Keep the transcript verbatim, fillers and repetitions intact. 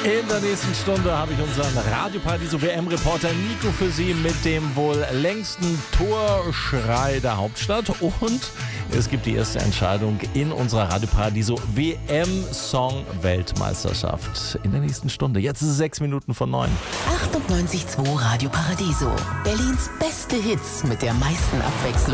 In der nächsten Stunde habe ich unseren Radio-Paradiso W M-Reporter Nico für Sie mit dem wohl längsten Torschrei der Hauptstadt. Und es gibt die erste Entscheidung in unserer Radio-Paradiso W M-Song-Weltmeisterschaft. In der nächsten Stunde. Jetzt ist es sechs Minuten von neun. achtundneunzig Komma zwei Radio Paradiso. Berlins beste Hits mit der meisten Abwechslung.